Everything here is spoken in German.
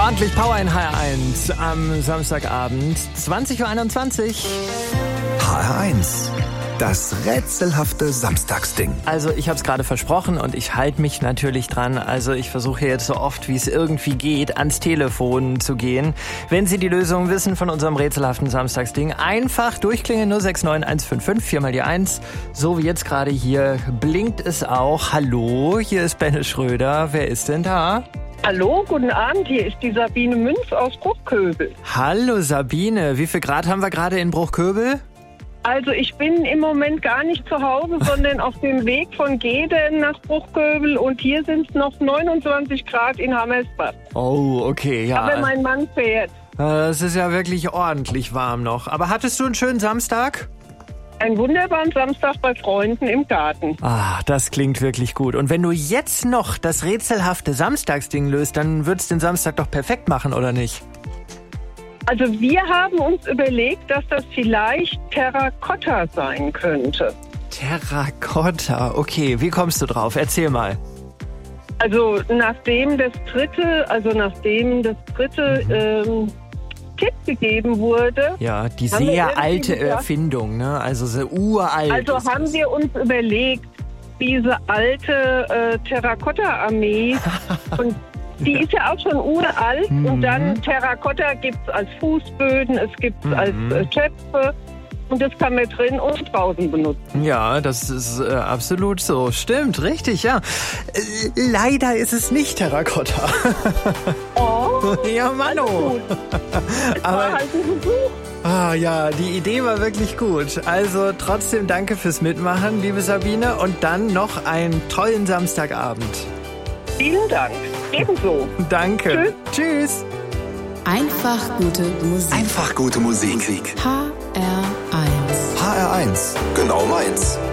Ordentlich Power in HR1 am Samstagabend, 20.21 Uhr. HR1, das rätselhafte Samstagsding. Also ich habe es gerade versprochen und ich halte mich natürlich dran. Also ich versuche jetzt so oft, wie es irgendwie geht, ans Telefon zu gehen. Wenn Sie die Lösung wissen von unserem rätselhaften Samstagsding, einfach durchklingeln 069155 4 mal die 1. So wie jetzt gerade hier blinkt es auch. Hallo, hier ist Benne Schröder. Wer ist denn da? Hallo, guten Abend, hier ist die Sabine Münz aus Bruchköbel. Hallo Sabine, wie viel Grad haben wir gerade in Bruchköbel? Also ich bin im Moment gar nicht zu Hause, sondern auf dem Weg von Geden nach Bruchköbel und hier sind es noch 29 Grad in Hammersbach. Oh, okay, ja. Aber mein Mann fährt. Es ist ja wirklich ordentlich warm noch. Aber hattest du einen schönen Samstag? Einen wunderbaren Samstag bei Freunden im Garten. Ah, das klingt wirklich gut. Und wenn du jetzt noch das rätselhafte Samstagsding löst, dann wird's den Samstag doch perfekt machen, oder nicht? Also wir haben uns überlegt, dass das vielleicht Terrakotta sein könnte. Terrakotta, okay. Wie kommst du drauf? Erzähl mal. Also nachdem das dritte Tipp gegeben wurde. Ja, die haben wir sehr irgendwie alte gedacht, Erfindung, ne? Also sehr uralt. Also ist haben das. wir uns überlegt, diese alte Terrakotta-Armee, und die ist ja auch schon uralt, und dann Terrakotta gibt es als Fußböden, es gibt es als Töpfe, und das kann man drin und draußen benutzen. Ja, das ist absolut so. Stimmt, richtig, ja. Leider ist es nicht Terrakotta. Oh, Ja, Mano. gut. Aber War halt ein Besuch. ja, die Idee war wirklich gut. Also trotzdem danke fürs Mitmachen, liebe Sabine. Und dann noch einen tollen Samstagabend. Vielen Dank. Ebenso. Danke. Tschüss. Einfach gute Musik. Einfach gute Musik. HR1. HR1, genau meins.